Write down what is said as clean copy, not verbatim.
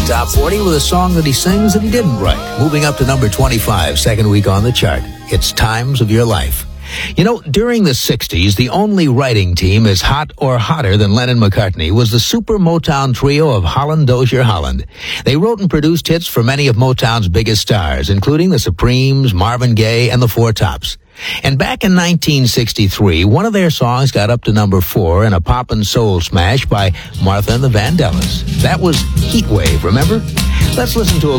the top 40 with a song that he sings that he didn't write. Moving up to number 25, second week on the chart. It's Times of Your Life. You know, during the 60s, the only writing team as hot or hotter than Lennon-McCartney was the super Motown trio of Holland Dozier Holland. They wrote and produced hits for many of Motown's biggest stars, including the Supremes, Marvin Gaye, and the Four Tops. And back in 1963, one of their songs got up to number 4 in a poppin' soul smash by Martha and the Vandellas. That was Heat Wave, remember? Let's listen to a